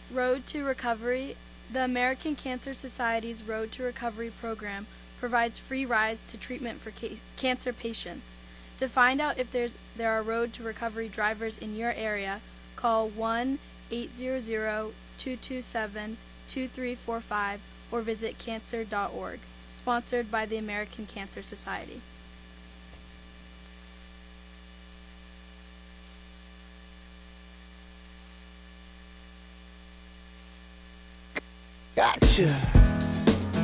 Road to Recovery. The American Cancer Society's Road to Recovery program provides free rides to treatment for cancer patients. To find out if there are Road to Recovery drivers in your area, call 1-800-227-2345 or visit cancer.org. Sponsored by the American Cancer Society. Gotcha.